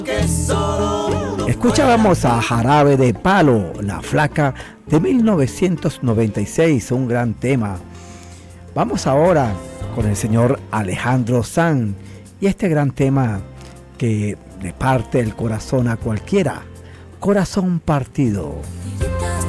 Escuchábamos a Jarabe de Palo, La Flaca, de 1996, un gran tema. Vamos ahora con el señor Alejandro Sanz y este gran tema que le parte el corazón a cualquiera, Corazón Partido.